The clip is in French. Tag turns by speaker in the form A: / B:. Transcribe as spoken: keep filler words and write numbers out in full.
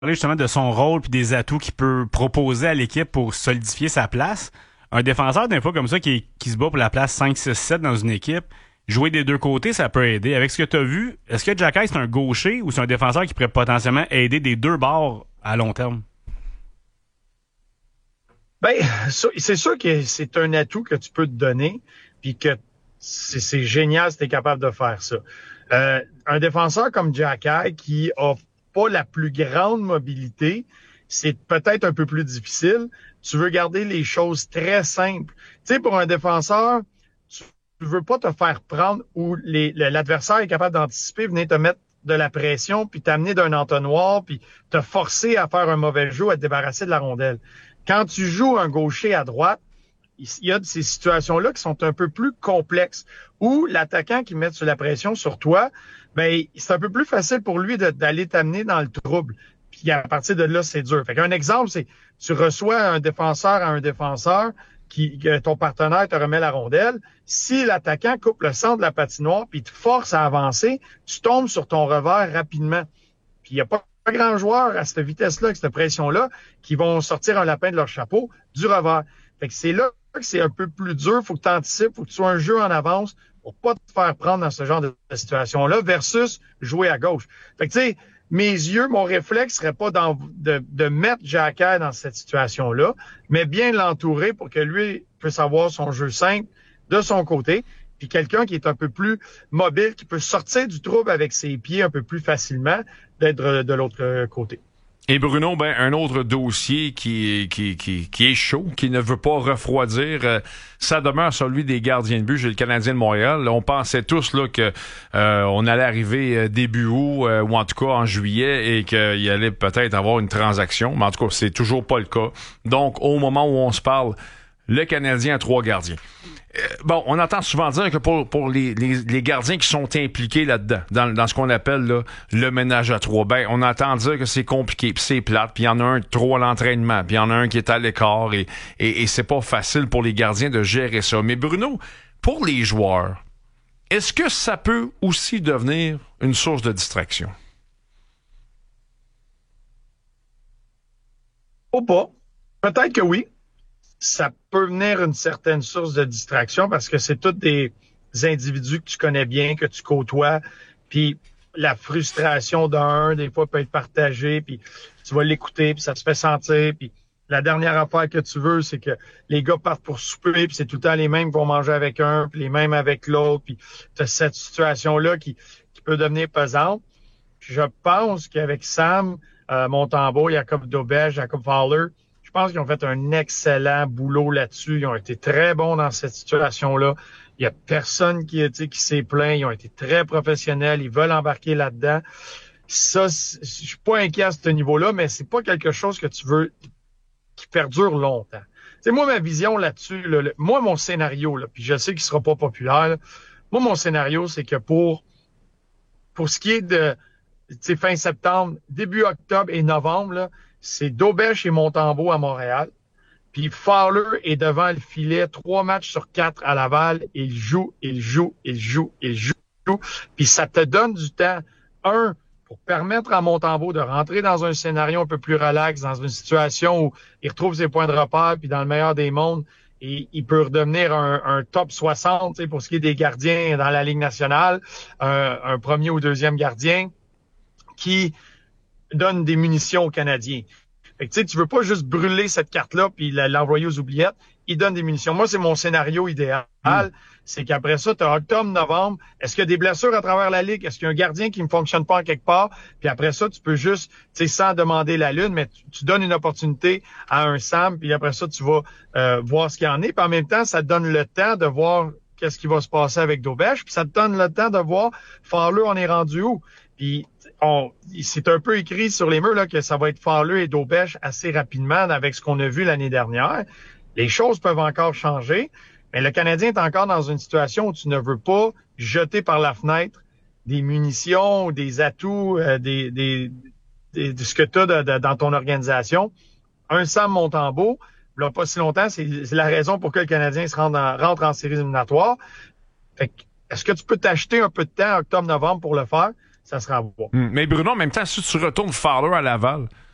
A: Justement de son rôle puis des atouts qu'il peut proposer à l'équipe pour solidifier sa place. Un défenseur, d'un fois comme ça, qui, qui se bat pour la place cinq, six, sept dans une équipe, jouer des deux côtés, ça peut aider. Avec ce que tu as vu, est-ce que Jacky, c'est un gaucher ou c'est un défenseur qui pourrait potentiellement aider des deux bords à long terme?
B: Ben, c'est sûr que c'est un atout que tu peux te donner, puis que c'est, c'est génial si tu es capable de faire ça. Euh, un défenseur comme Jacky qui a pas la plus grande mobilité, c'est peut-être un peu plus difficile. Tu veux garder les choses très simples. Tu sais, pour un défenseur, tu veux pas te faire prendre où les, l'adversaire est capable d'anticiper, venir te mettre de la pression, puis t'amener d'un entonnoir, puis te forcer à faire un mauvais jeu, à te débarrasser de la rondelle. Quand tu joues un gaucher à droite, il y a de ces situations-là qui sont un peu plus complexes, où l'attaquant qui met sur la pression sur toi, ben c'est un peu plus facile pour lui de, d'aller t'amener dans le trouble. Puis à partir de là, c'est dur. Fait qu'un exemple, c'est tu reçois un défenseur à un défenseur, qui que ton partenaire te remet la rondelle. Si l'attaquant coupe le centre de la patinoire puis te force à avancer, tu tombes sur ton revers rapidement. Puis il n'y a pas pas grand joueur à cette vitesse-là, avec cette pression-là, qui vont sortir un lapin de leur chapeau du revers. Fait que c'est là que c'est un peu plus dur. Faut que tu anticipes, faut que tu sois un jeu en avance pour pas te faire prendre dans ce genre de situation-là versus jouer à gauche. Fait que tu sais, mes yeux, mon réflexe serait pas dans, de, de mettre Jacky dans cette situation-là, mais bien l'entourer pour que lui puisse avoir son jeu simple de son côté. Puis quelqu'un qui est un peu plus mobile, qui peut sortir du trouble avec ses pieds un peu plus facilement, d'être de l'autre côté.
C: Et Bruno, ben un autre dossier qui, qui, qui, qui est chaud, qui ne veut pas refroidir, euh, ça demeure celui des gardiens de but chez le Canadien de Montréal. Là, on pensait tous là que euh, on allait arriver euh, début août, euh, ou en tout cas en juillet, et qu'il allait peut-être avoir une transaction, mais en tout cas, c'est toujours pas le cas. Donc, au moment où on se parle, le Canadien a trois gardiens. Euh, bon, on entend souvent dire que pour, pour les, les, les gardiens qui sont impliqués là-dedans, dans, dans ce qu'on appelle là, le ménage à trois, ben, on entend dire que c'est compliqué, puis c'est plate, puis il y en a un trop à l'entraînement, puis il y en a un qui est à l'écart, et, et, et c'est pas facile pour les gardiens de gérer ça. Mais Bruno, pour les joueurs, est-ce que ça peut aussi devenir une source de distraction?
B: Ou pas. Peut-être que oui. Ça peut venir une certaine source de distraction parce que c'est tous des individus que tu connais bien, que tu côtoies, puis la frustration d'un, des fois, peut être partagée, puis tu vas l'écouter, puis ça te fait sentir, puis la dernière affaire que tu veux, c'est que les gars partent pour souper, puis c'est tout le temps les mêmes qui vont manger avec un, puis les mêmes avec l'autre, puis tu as cette situation-là qui, qui peut devenir pesante. Puis je pense qu'avec Sam euh, Montembeault, Jacob Daubèche, Jacob Fowler, je pense qu'ils ont fait un excellent boulot là-dessus. Ils ont été très bons dans cette situation-là. Il y a personne qui, qui s'est plaint. Ils ont été très professionnels. Ils veulent embarquer là-dedans. Ça, je suis pas inquiet à ce niveau-là, mais c'est pas quelque chose que tu veux qui perdure longtemps. C'est moi ma vision là-dessus. Là, le, moi mon scénario, là, puis je sais qu'il sera pas populaire. Là, moi mon scénario, c'est que pour pour ce qui est de fin septembre, début octobre et novembre, là, c'est Daubèche et Montembeault à Montréal. Puis Fowler est devant le filet, trois matchs sur quatre à Laval. Il joue, il joue, il joue, il joue. Puis ça te donne du temps, un, pour permettre à Montembeault de rentrer dans un scénario un peu plus relax, dans une situation où il retrouve ses points de repère, puis dans le meilleur des mondes, et il peut redevenir un, un top soixante pour ce qui est des gardiens dans la Ligue nationale, un, un premier ou deuxième gardien qui donne des munitions aux Canadiens. Fait que, tu sais, tu veux pas juste brûler cette carte-là puis l'envoyer aux oubliettes. Il donne des munitions. Moi, c'est mon scénario idéal. Mm. C'est qu'après ça, tu as octobre, novembre. Est-ce qu'il y a des blessures à travers la Ligue? Est-ce qu'il y a un gardien qui ne fonctionne pas en quelque part? Puis après ça, tu peux juste, tu sais, sans demander la lune, mais tu, tu donnes une opportunité à un Sam, puis après ça, tu vas euh, voir ce qu'il y en est. Puis en même temps, ça te donne le temps de voir qu'est-ce qui va se passer avec Daubèche. Puis ça te donne le temps de voir, Fowler, on est rendu où? Puis on, c'est un peu écrit sur les murs là, que ça va être Fowler et Daubèche assez rapidement avec ce qu'on a vu l'année dernière. Les choses peuvent encore changer, mais le Canadien est encore dans une situation où tu ne veux pas jeter par la fenêtre des munitions, des atouts, euh, des, des, des, de ce que tu as de, de, dans ton organisation. Un Sam Montembeault, il n'y a pas si longtemps, c'est, c'est la raison pour laquelle le Canadien se rend en, rentre en séries éliminatoires. Fait que, est-ce que tu peux t'acheter un peu de temps, octobre-novembre, pour le faire? Ça sera à voir.
C: Mais Bruno, en même temps, si tu retournes Fowler à Laval,